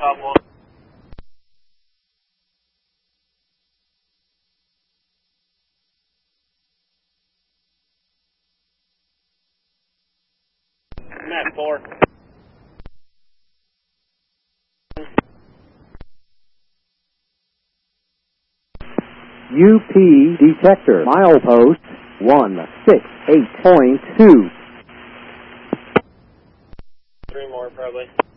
couple. Net 4. UP detector, milepost 168.2. 3 more probably.